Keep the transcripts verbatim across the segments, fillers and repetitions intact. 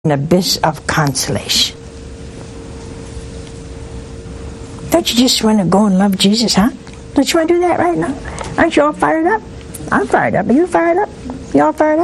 an abyss of consolation. Don't you just want to go and love Jesus, huh? Don't you want to do that right now? Aren't you all fired up? I'm fired up. Are you fired up? You all fired up?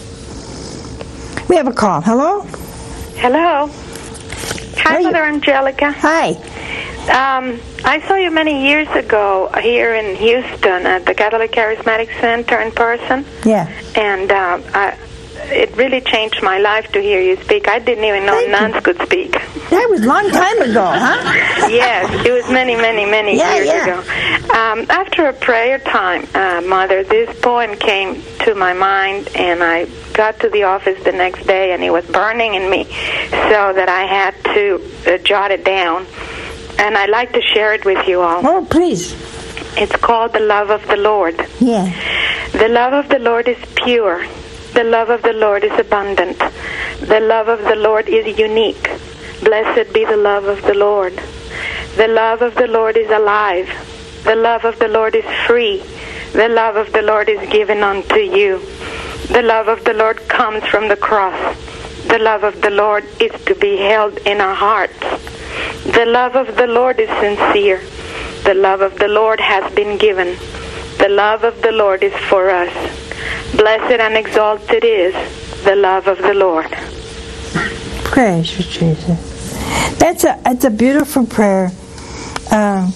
We have a call. Hello? Hello. Hi, Mother Angelica. Hi. Um, I saw you many years ago here in Houston at the Catholic Charismatic Center in person. Yeah. And uh, I, it really changed my life to hear you speak. I didn't even know Thank nuns you. could speak. That was a long time ago, huh? Yes, it was many, many, many Yeah, years yeah. ago. Um, after a prayer time, uh, Mother, this poem came to my mind, and I got to the office the next day, and it was burning in me, so that I had to uh, jot it down. And I'd like to share it with you all. Oh, please. It's called The Love of the Lord. Yeah. The love of the Lord is pure. The love of the Lord is abundant. The love of the Lord is unique. Blessed be the love of the Lord. The love of the Lord is alive. The love of the Lord is free. The love of the Lord is given unto you. The love of the Lord comes from the cross. The love of the Lord is to be held in our hearts. The love of the Lord is sincere. The love of the Lord has been given. The love of the Lord is for us. Blessed and exalted is the love of the Lord. Praise you, Jesus. That's a that's a beautiful prayer uh,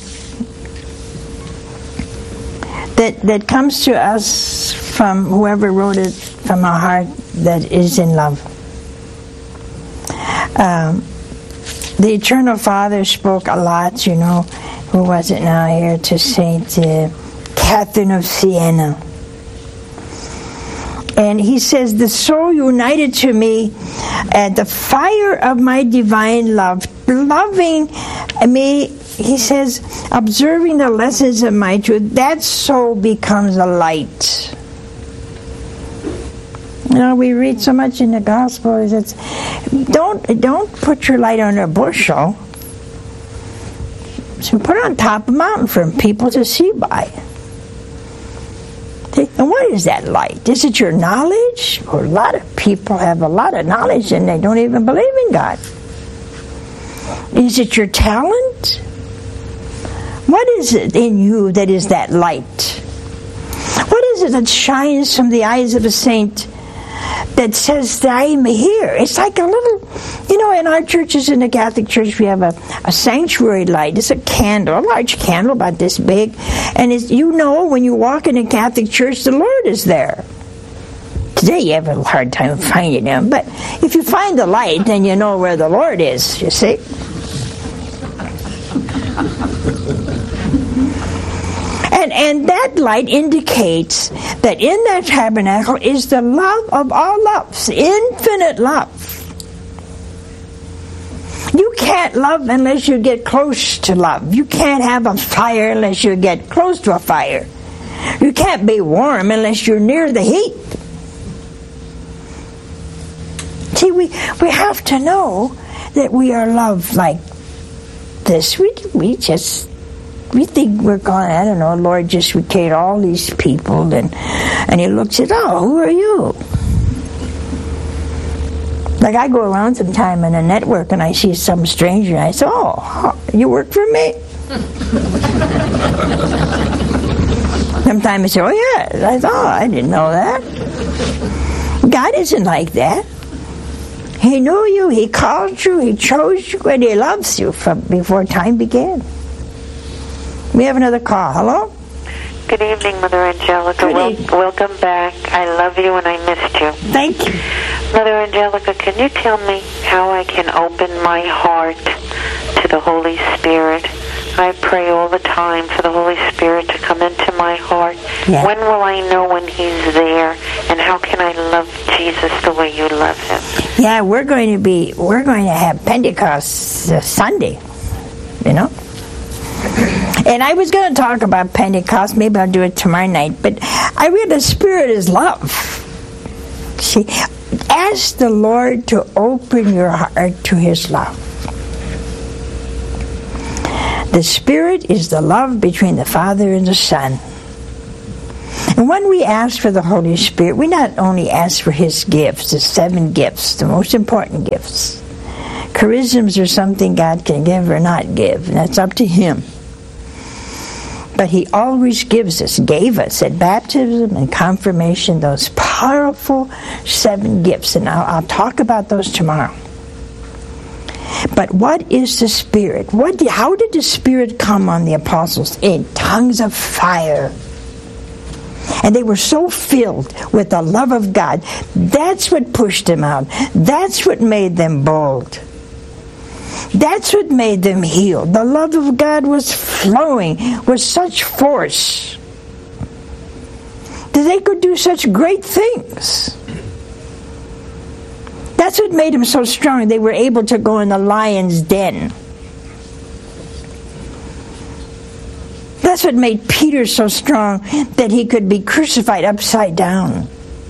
that that comes to us from whoever wrote it, from a heart that is in love. Um, the Eternal Father spoke a lot, you know. Who was it now here? To Saint uh, Catherine of Siena. And he says, the soul united to me at the fire of my divine love, loving me, he says, observing the lessons of my truth, that soul becomes a light. You know, we read so much in the Gospels, it's, don't, don't put your light on a bushel. So put it on top of a mountain for people to see by. And what is that light? Is it your knowledge? Or a lot of people have a lot of knowledge and they don't even believe in God. Is it your talent? What is it in you that is that light? What is it that shines from the eyes of a saint that says that I am here? It's like a little, you know, in our churches, in the Catholic Church, we have a, a sanctuary light. It's a candle, a large candle about this big. And it's, you know, when you walk in a Catholic church, the Lord is there. Today you have a hard time finding him. But if you find the light, then you know where the Lord is, you see. And, and that light indicates that in that tabernacle is the love of all loves, infinite love. You can't love unless you get close to love. You can't have a fire unless you get close to a fire. You can't be warm unless you're near the heat. See, we, we have to know that we are loved like this. We, we just... We think we're going, I don't know, Lord just would create all these people, and and he looks at, oh, who are you? Like I go around sometime in a network and I see some stranger and I say, oh, you work for me? Sometimes I say, oh yeah, I thought, I didn't know that. God isn't like that. He knew you, he called you, he chose you, and he loves you from before time began. We have another call. Hello? Good evening, Mother Angelica. Good Wel- evening. welcome back. I love you and I missed you. Thank you. Mother Angelica, can you tell me how I can open my heart to the Holy Spirit? I pray all the time for the Holy Spirit to come into my heart. Yeah. When will I know when He's there? And how can I love Jesus the way you love Him? Yeah, we're going to be, we're going to have Pentecost uh, Sunday, you know? And I was going to talk about Pentecost. Maybe I'll do it tomorrow night. But I read the Spirit is love. See, ask the Lord to open your heart to His love. The Spirit is the love between the Father and the Son. And when we ask for the Holy Spirit, we not only ask for His gifts, the seven gifts, the most important gifts. Charisms are something God can give or not give, and that's up to Him. But He always gives us, gave us at baptism and confirmation, those powerful seven gifts. And I'll, I'll talk about those tomorrow. But what is the Spirit? What? Did, how did the Spirit come on the apostles? In tongues of fire. And they were so filled with the love of God. That's what pushed them out. That's what made them bold. That's what made them heal. The love of God was flowing with such force that they could do such great things. That's what made them so strong. They were able to go in the lion's den. That's what made Peter so strong that he could be crucified upside down.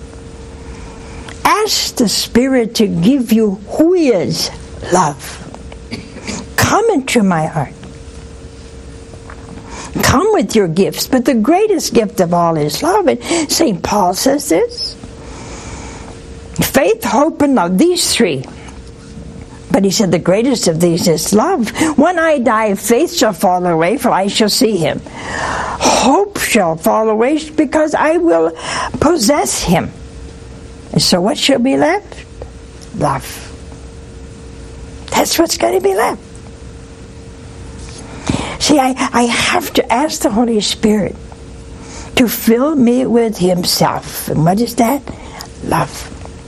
Ask the Spirit to give you who He is, love. Come into my heart. Come with your gifts, but the greatest gift of all is love. And Saint Paul says this. Faith, hope, and love. These three. But he said the greatest of these is love. When I die, faith shall fall away, for I shall see Him. Hope shall fall away, because I will possess Him. And so what shall be left? Love. That's what's going to be left. See, I, I have to ask the Holy Spirit to fill me with Himself. And what is that? Love.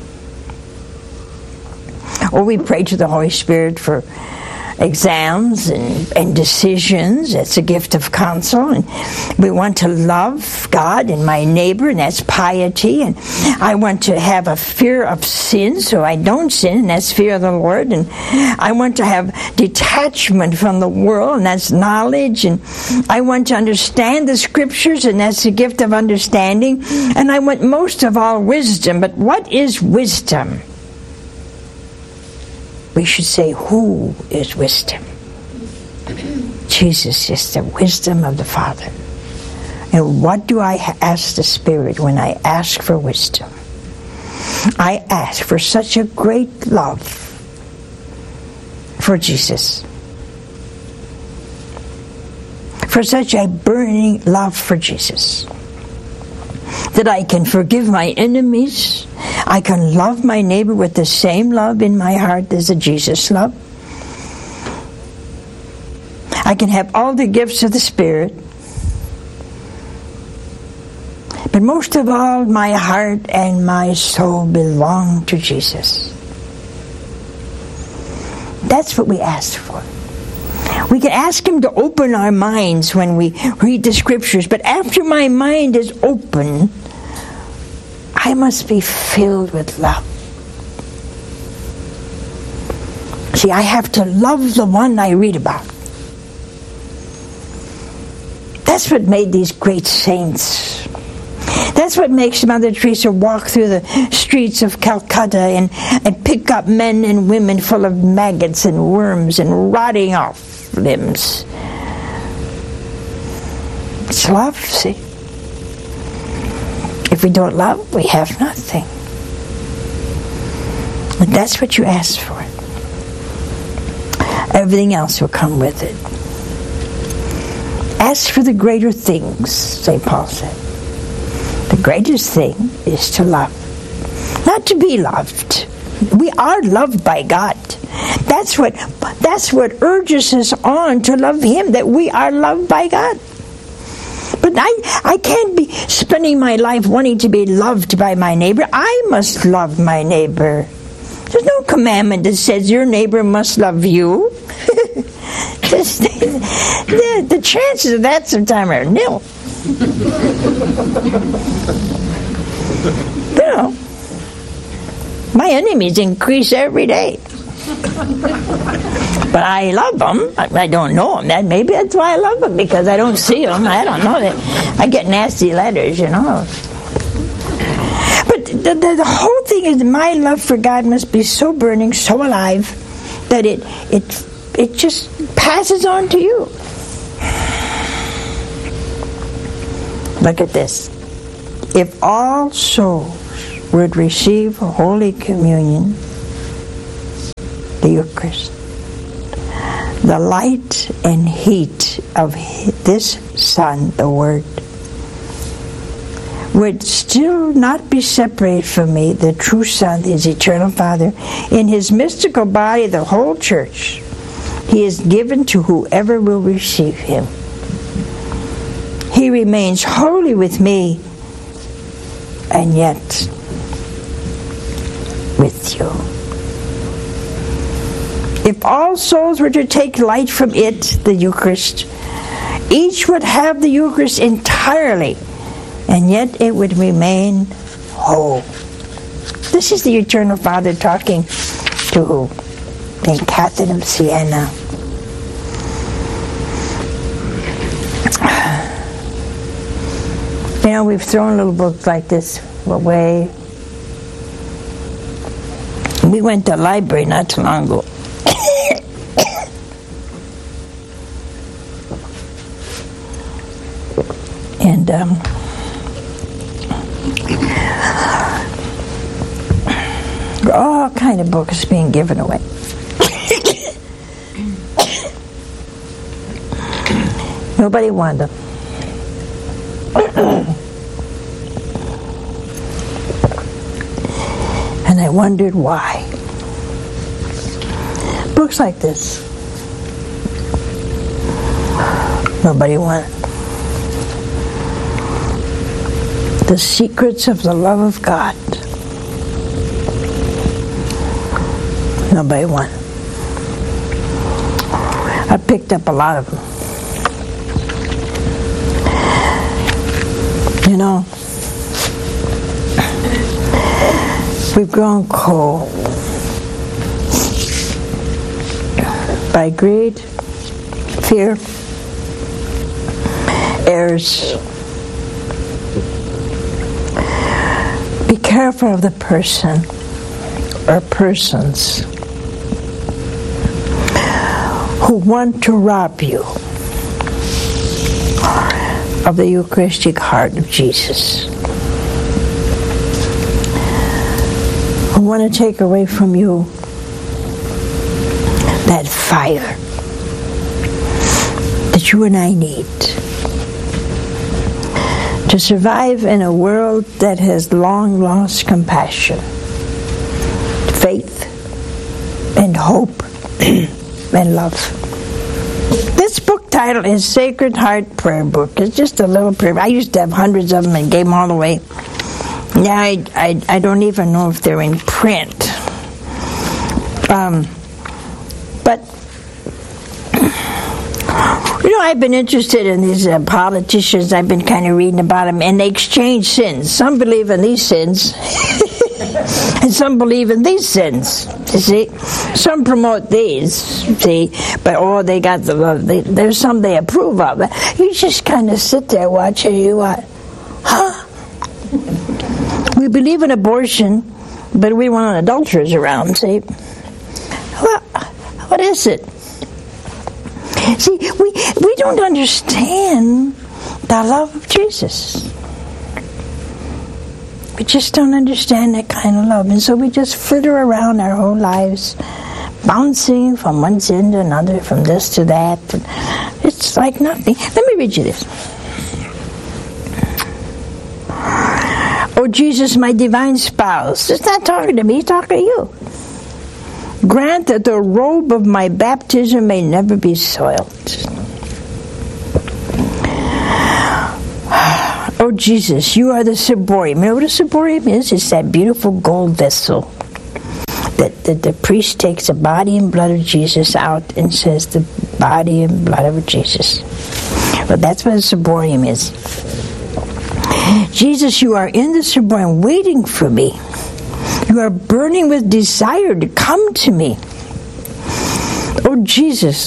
Or we pray to the Holy Spirit for exams and, and decisions. That's a gift of counsel. And we want to love God and my neighbor, and that's piety. And I want to have a fear of sin, so I don't sin, and that's fear of the Lord. And I want to have detachment from the world, and that's knowledge. And I want to understand the Scriptures, and that's the gift of understanding. And I want most of all wisdom. But what is wisdom? We should say, who is wisdom? Jesus is the wisdom of the Father. And what do I ask the Spirit when I ask for wisdom? I ask for such a great love for Jesus. For such a burning love for Jesus. That I can forgive my enemies. I can love my neighbor with the same love in my heart as the Jesus love. I can have all the gifts of the Spirit. But most of all, my heart and my soul belong to Jesus. That's what we ask for. We can ask Him to open our minds when we read the Scriptures, but after my mind is open, I must be filled with love. See, I have to love the one I read about. That's what made these great saints. That's what makes Mother Teresa walk through the streets of Calcutta and, and pick up men and women full of maggots and worms and rotting off limbs. It's love, see? If we don't love, we have nothing. And that's what you ask for. Everything else will come with it. Ask for the greater things, Saint Paul said. The greatest thing is to love. Not to be loved. We are loved by God. That's what that's what urges us on to love Him, that we are loved by God. But I, I can't be spending my life wanting to be loved by my neighbor. I must love my neighbor. There's no commandment that says your neighbor must love you. Just, the, the chances of that sometimes are nil. You know, my enemies increase every day. But I love them. I don't know them. That maybe that's why I love them, because I don't see them. I don't know that. I get nasty letters, you know. But the, the, the whole thing is, my love for God must be so burning, so alive, that it it it just passes on to you. Look at this. if all souls would receive Holy Communion, the Eucharist, the light and heat of this Son, the Word, would still not be separated from me, the true Son, His eternal Father. In His mystical body, the whole church, He is given to whoever will receive Him. He remains wholly with me, and yet with you. If all souls were to take light from it, the Eucharist, each would have the Eucharist entirely, and yet it would remain whole. This is the Eternal Father talking to who? Saint Catherine of Siena. You know, we've thrown little books like this away. We went to a library not too long ago. and um, all kind of books being given away. Nobody wanted them. And I wondered why. Books like this, nobody wanted. The Secrets of the Love of God, nobody wanted. I picked up a lot of them. You know, we've grown cold by greed, fear, errors. Be careful of the person or persons who want to rob you of the Eucharistic heart of Jesus, who want to take away from you that fire that you and I need to survive in a world that has long lost compassion, faith, and hope, and love. This book title is Sacred Heart Prayer Book. It's just a little prayer. I used to have hundreds of them and gave them all away. Now I, I, I don't even know if they're in print. Um, but, you know, I've been interested in these uh, politicians. I've been kind of reading about them, and they exchange sins. Some believe in these sins, and some believe in these sins. You see, some promote these. See, but oh, they got the love. They, there's some they approve of. You just kind of sit there watching. You what? Huh? We believe in abortion, but we want adulterers around. See, what? What is it? See, we we don't understand the love of Jesus. We just don't understand that kind of love. And so we just fritter around our whole lives, bouncing from one sin to another, from this to that. It's like nothing. Let me read you this. Oh, Jesus, my divine spouse. It's not talking to me, it's talking to you. Grant that the robe of my baptism may never be soiled. Oh, Jesus, you are the ciborium. You know what a ciborium is? It's that beautiful gold vessel that, that the priest takes the body and blood of Jesus out and says, the body and blood of Jesus. Well, that's what a ciborium is. Jesus, you are in the ciborium waiting for me. You are burning with desire to come to me. Oh, Jesus,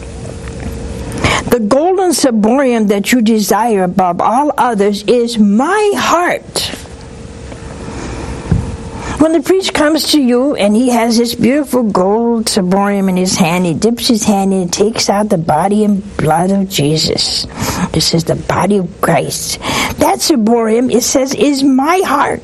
the golden ciborium that you desire above all others is my heart. When the priest comes to you and he has this beautiful gold ciborium in his hand, he dips his hand in and takes out the body and blood of Jesus. This is the body of Christ. That ciborium, it says, is my heart.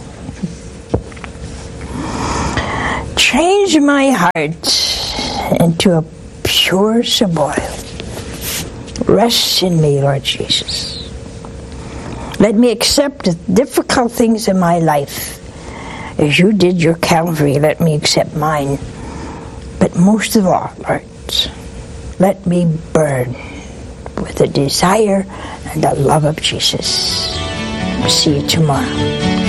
Change my heart into a pure ciborium. Rest in me, Lord Jesus. Let me accept the difficult things in my life. As you did your Calvary, let me accept mine. But most of all, Lord, let me burn with the desire and the love of Jesus. See you tomorrow.